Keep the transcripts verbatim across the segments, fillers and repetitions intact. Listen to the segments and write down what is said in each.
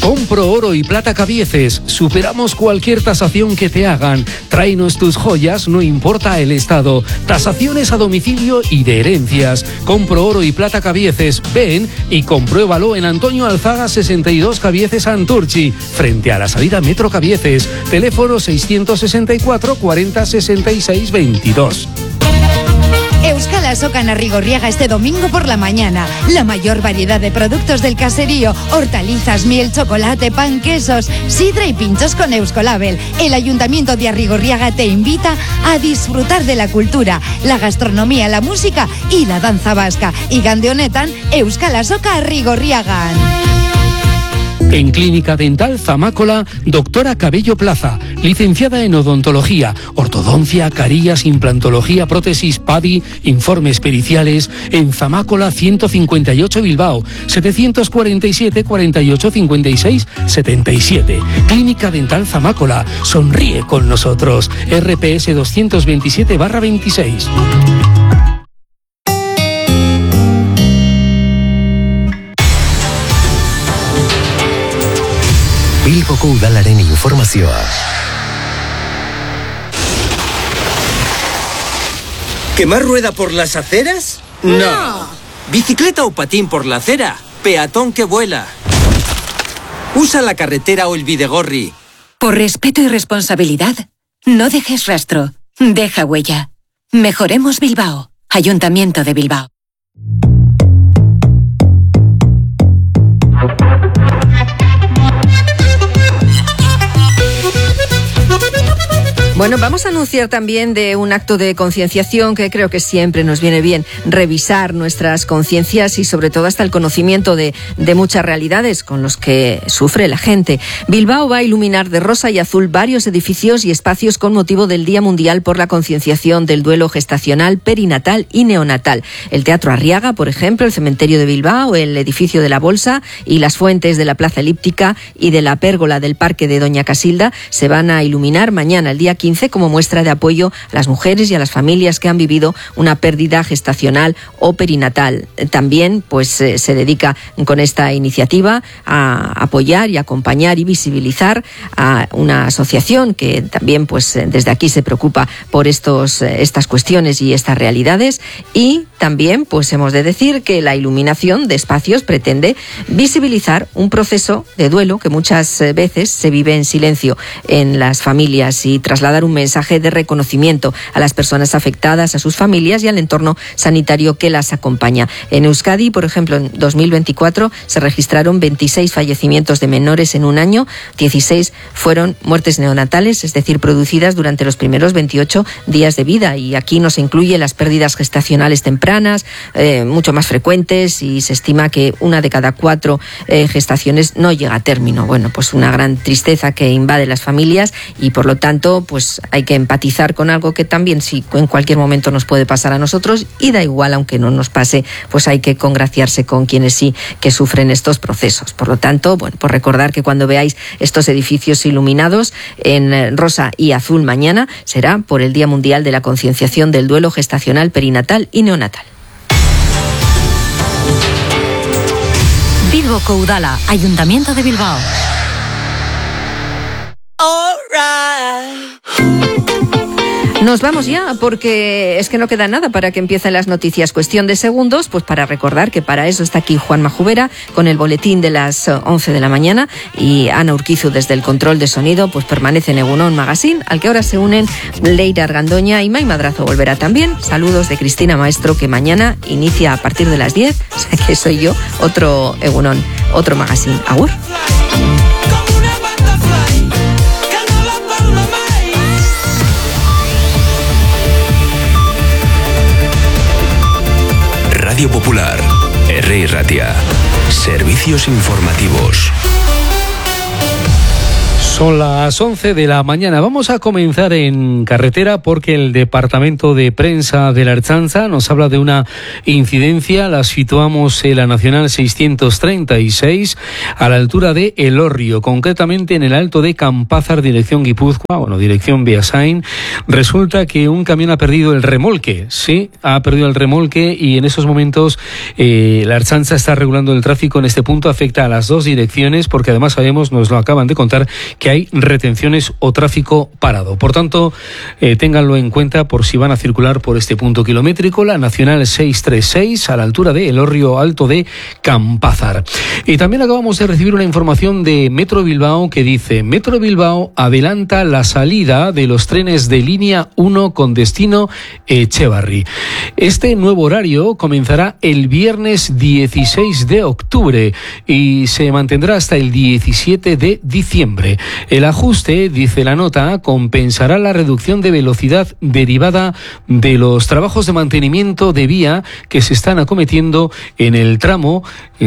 Compro Oro y Plata Cabieces. Superamos cualquier tasación que te hagan. Tráenos tus joyas, no importa el estado. Tasaciones a domicilio y de herencias. Compro Oro y Plata Cabieces. Ven y compruébalo en Antonio Alzaga sesenta y dos Cabieces Santurchi, frente a la salida Metro Cabieces. Teléfono seiscientos sesenta y cuatro, cuarenta, sesenta y seis, veintidós. Euskal Azoka en Arrigorriaga este domingo por la mañana. La mayor variedad de productos del caserío, hortalizas, miel, chocolate, pan, quesos, sidra y pinchos con Euskolabel. El Ayuntamiento de Arrigorriaga te invita a disfrutar de la cultura, la gastronomía, la música y la danza vasca. Y gande honetan, Euskal Azoka Arrigorriagan. En Clínica Dental Zamácola, doctora Cabello Plaza, licenciada en odontología, ortodoncia, carillas, implantología, prótesis, P A D I, informes periciales, en Zamácola ciento cincuenta y ocho Bilbao, setecientos cuarenta y siete, cuarenta y ocho, cincuenta y seis, setenta y siete. Clínica Dental Zamácola, sonríe con nosotros. R P S doscientos veintisiete barra veintiséis. Bilboko Udalaren informazioa. ¿Quemar rueda por las aceras? No. no. ¿Bicicleta o patín por la acera? Peatón que vuela. Usa la carretera o el bidegorri. Por respeto y responsabilidad, no dejes rastro, deja huella. Mejoremos Bilbao. Ayuntamiento de Bilbao. Bueno, vamos a anunciar también de un acto de concienciación que creo que siempre nos viene bien revisar nuestras conciencias y sobre todo hasta el conocimiento de, de muchas realidades con los que sufre la gente. Bilbao va a iluminar de rosa y azul varios edificios y espacios con motivo del Día Mundial por la Concienciación del Duelo Gestacional, Perinatal y Neonatal. El Teatro Arriaga, por ejemplo, el Cementerio de Bilbao, el edificio de la Bolsa y las fuentes de la Plaza Elíptica y de la pérgola del Parque de Doña Casilda se van a iluminar mañana, el día quince, como muestra de apoyo a las mujeres y a las familias que han vivido una pérdida gestacional o perinatal. También pues eh, se dedica con esta iniciativa a apoyar y acompañar y visibilizar a una asociación que también pues desde aquí se preocupa por estos estas cuestiones y estas realidades. Y también pues hemos de decir que la iluminación de espacios pretende visibilizar un proceso de duelo que muchas veces se vive en silencio en las familias y trasladar un mensaje de reconocimiento a las personas afectadas, a sus familias y al entorno sanitario que las acompaña. En Euskadi, por ejemplo, en dos mil veinticuatro se registraron veintiséis fallecimientos de menores en un año, dieciséis fueron muertes neonatales, es decir, producidas durante los primeros veintiocho días de vida, y aquí no se incluye las pérdidas gestacionales tempranas, eh, mucho más frecuentes, y se estima que una de cada cuatro eh, gestaciones no llega a término. Bueno, pues una gran tristeza que invade las familias y por lo tanto pues hay que empatizar con algo que también sí en cualquier momento nos puede pasar a nosotros, y da igual aunque no nos pase, pues hay que congraciarse con quienes sí que sufren estos procesos. Por lo tanto, bueno, pues recordar que cuando veáis estos edificios iluminados en rosa y azul mañana será por el Día Mundial de la Concienciación del Duelo Gestacional, Perinatal y Neonatal. Bilboko Udala, Ayuntamiento de Bilbao. Nos vamos ya porque es que no queda nada para que empiecen las noticias. Cuestión de segundos, pues para recordar que para eso está aquí Juanma Jubera con el boletín de las once de la mañana, y Ana Urquizu desde el control de sonido pues permanece en Egunon Magazine, al que ahora se unen Leira Argandoña y Mai Madrazo volverá también. Saludos de Cristina Maestro, que mañana inicia a partir de las diez, o sea que soy yo, otro Egunon, otro Magazine. Agur. Radio Popular, R I Ratia, servicios informativos. Son las once de la mañana. Vamos a comenzar en carretera porque el Departamento de Prensa de la Ertzaintza nos habla de una incidencia. La situamos en la Nacional seiscientos treinta y seis a la altura de Elorrio, concretamente en el Alto de Campázar, dirección Guipúzcoa, bueno, dirección Beasain. Resulta que un camión ha perdido el remolque, sí, ha perdido el remolque y en esos momentos eh, la Ertzaintza está regulando el tráfico en este punto. Afecta a las dos direcciones porque además sabemos, nos lo acaban de contar, que hay retenciones o tráfico parado. Por tanto, eh, ténganlo en cuenta por si van a circular por este punto kilométrico, la Nacional seiscientos treinta y seis a la altura de Elorrio Alto de Campázar. Y también acabamos de recibir una información de Metro Bilbao que dice: Metro Bilbao adelanta la salida de los trenes de línea uno con destino Etxebarri. Este nuevo horario comenzará el viernes dieciséis de octubre y se mantendrá hasta el diecisiete de diciembre. El ajuste, dice la nota, compensará la reducción de velocidad derivada de los trabajos de mantenimiento de vía que se están acometiendo en el tramo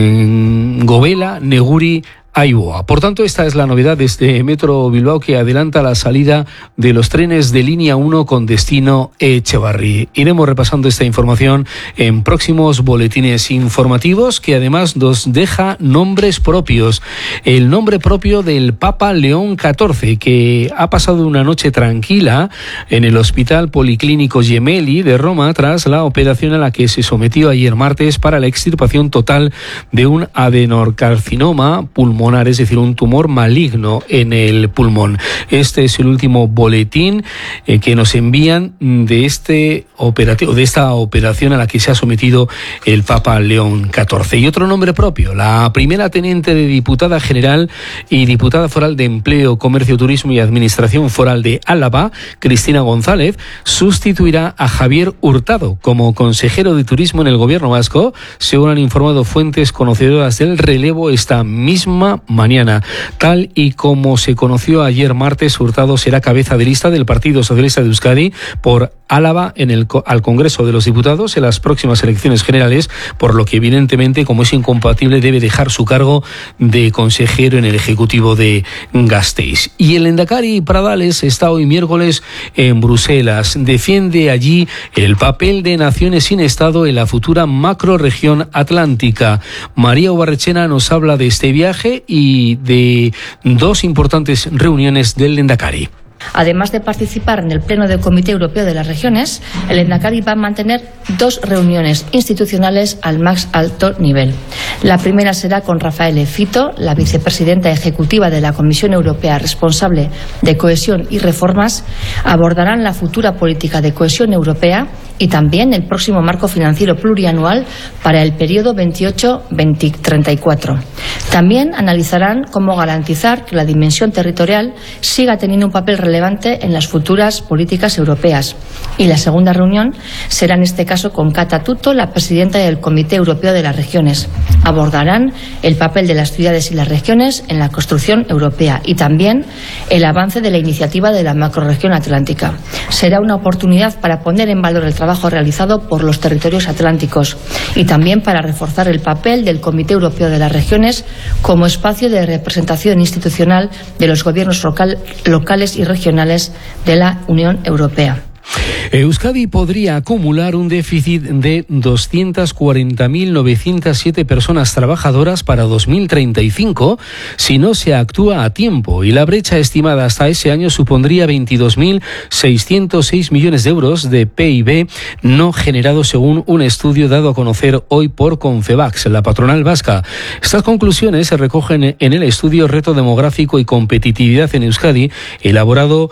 en Gobela, Neguri, Aiboa. Por tanto, esta es la novedad de este Metro Bilbao, que adelanta la salida de los trenes de línea uno con destino Etxebarri. Iremos repasando esta información en próximos boletines informativos, que además nos deja nombres propios. El nombre propio del Papa León catorce, que ha pasado una noche tranquila en el Hospital Policlínico Gemelli de Roma tras la operación a la que se sometió ayer martes para la extirpación total de un adenocarcinoma pulmonar, es decir, un tumor maligno en el pulmón. Este es el último boletín eh, que nos envían de este operativo, de esta operación a la que se ha sometido el Papa León catorce. Y otro nombre propio: la primera teniente de diputada general y diputada foral de Empleo, Comercio, Turismo y Administración Foral de Álava, Cristina González, sustituirá a Javier Hurtado como consejero de Turismo en el Gobierno vasco, según han informado fuentes conocedoras del relevo esta misma mañana. Tal y como se conoció ayer martes, Hurtado será cabeza de lista del Partido Socialista de Euskadi por Álava en el, al Congreso de los Diputados en las próximas elecciones generales, por lo que evidentemente, como es incompatible, debe dejar su cargo de consejero en el Ejecutivo de Gasteiz. Y el Lehendakari Pradales está hoy miércoles en Bruselas. Defiende allí el papel de naciones sin Estado en la futura macrorregión atlántica. María Ubarrechena nos habla de este viaje y de dos importantes reuniones del Lehendakari. Además de participar en el Pleno del Comité Europeo de las Regiones, el Lehendakari va a mantener dos reuniones institucionales al más alto nivel. La primera será con Rafael Fito, la vicepresidenta ejecutiva de la Comisión Europea responsable de cohesión y reformas. Abordarán la futura política de cohesión europea y también el próximo marco financiero plurianual para el periodo veintiocho a dos mil treinta y cuatro. También analizarán cómo garantizar que la dimensión territorial siga teniendo un papel relevante en las futuras políticas europeas. Y la segunda reunión será en este caso con Kata Tutto, la presidenta del Comité Europeo de las Regiones. Abordarán el papel de las ciudades y las regiones en la construcción europea y también el avance de la iniciativa de la macrorregión atlántica. Será una oportunidad para poner en valor el trabajo realizado por los territorios atlánticos y también para reforzar el papel del Comité Europeo de las Regiones como espacio de representación institucional de los gobiernos local, locales y regionales de la Unión Europea. Euskadi podría acumular un déficit de doscientas cuarenta mil novecientas siete personas trabajadoras para dos mil treinta y cinco si no se actúa a tiempo, y la brecha estimada hasta ese año supondría veintidós mil seiscientos seis millones de euros de P I B no generado, según un estudio dado a conocer hoy por Confebask, la patronal vasca. Estas conclusiones se recogen en el estudio Reto Demográfico y Competitividad en Euskadi, elaborado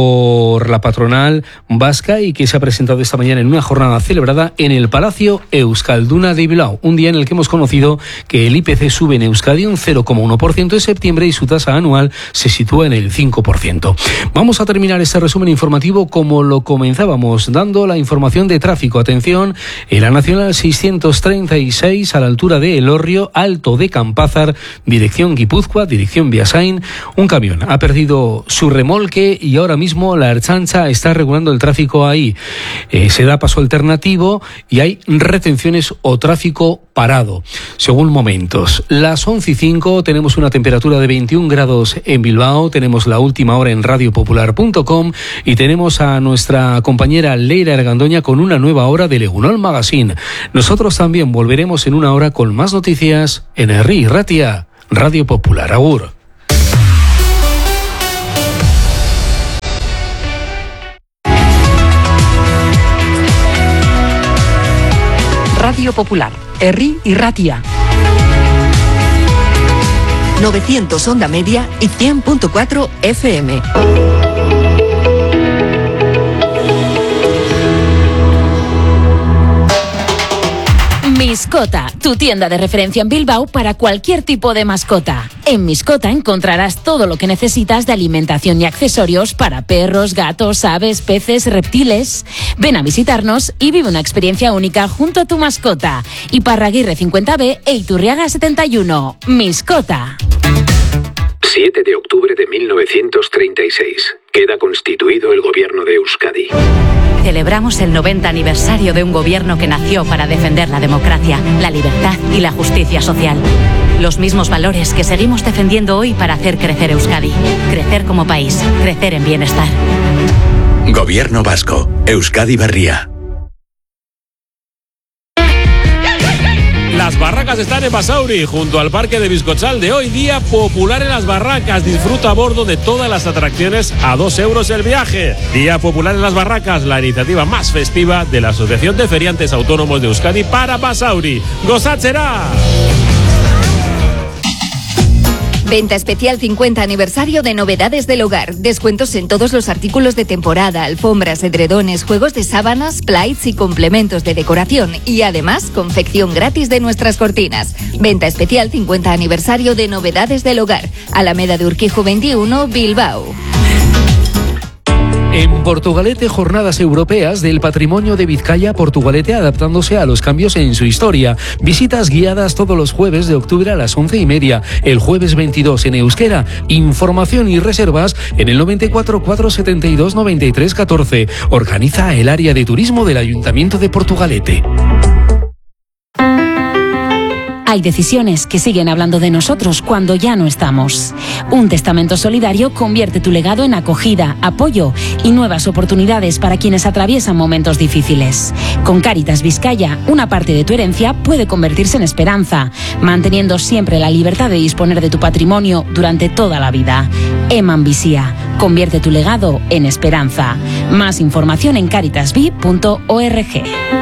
por la patronal vasca y que se ha presentado esta mañana en una jornada celebrada en el Palacio Euskalduna de Bilbao, un día en el que hemos conocido que el I P C sube en Euskadi un cero coma uno por ciento en septiembre y su tasa anual se sitúa en el cinco por ciento. Vamos a terminar este resumen informativo como lo comenzábamos, dando la información de tráfico. Atención, en la Nacional seiscientos treinta y seis a la altura de Elorrio, Alto de Campázar, dirección Guipúzcoa, dirección Beasain, un camión ha perdido su remolque y ahora mismo la Ertzaintza está regulando el tráfico ahí. Eh, se da paso alternativo y hay retenciones o tráfico parado, según momentos. Las once y cinco, tenemos una temperatura de veintiún grados en Bilbao, tenemos la última hora en radio popular punto com y tenemos a nuestra compañera Leira Ergandoña con una nueva hora de Egunon Magazine. Nosotros también volveremos en una hora con más noticias en Herri Ratia, Radio Popular. Agur. Radio Popular, Herri y Ratia. novecientos onda media y cien punto cuatro F M. Miscota, tu tienda de referencia en Bilbao para cualquier tipo de mascota. En Miscota encontrarás todo lo que necesitas de alimentación y accesorios para perros, gatos, aves, peces, reptiles. Ven a visitarnos y vive una experiencia única junto a tu mascota. Iparraguirre cincuenta B e Iturriaga setenta y uno. Miscota. siete de octubre de mil novecientos treinta y seis. Queda constituido el gobierno de Euskadi. Celebramos el noventa aniversario de un gobierno que nació para defender la democracia, la libertad y la justicia social. Los mismos valores que seguimos defendiendo hoy para hacer crecer Euskadi. Crecer como país, crecer en bienestar. Gobierno vasco, Euskadi Berria. Las barracas están en Basauri, junto al parque de Bizcochal, hoy día popular en las barracas. Disfruta a bordo de todas las atracciones a dos euros el viaje. Día popular en las barracas, la iniciativa más festiva de la Asociación de Feriantes Autónomos de Euskadi para Basauri. ¡Gozatxera! Venta especial cincuenta aniversario de novedades del hogar. Descuentos en todos los artículos de temporada, alfombras, edredones, juegos de sábanas, plaits y complementos de decoración. Y además, confección gratis de nuestras cortinas. Venta especial cincuenta aniversario de novedades del hogar. Alameda de Urquijo veintiuno, Bilbao. En Portugalete, jornadas europeas del patrimonio de Vizcaya, Portugalete adaptándose a los cambios en su historia. Visitas guiadas todos los jueves de octubre a las once y media. El jueves veintidós en euskera. Información y reservas en el noventa y cuatro, cuatrocientos setenta y dos, noventa y tres, catorce. Organiza el área de turismo del Ayuntamiento de Portugalete. Hay decisiones que siguen hablando de nosotros cuando ya no estamos. Un testamento solidario convierte tu legado en acogida, apoyo y nuevas oportunidades para quienes atraviesan momentos difíciles. Con Cáritas Vizcaya, una parte de tu herencia puede convertirse en esperanza, manteniendo siempre la libertad de disponer de tu patrimonio durante toda la vida. Eman Bizia, convierte tu legado en esperanza. Más información en caritasvi punto org.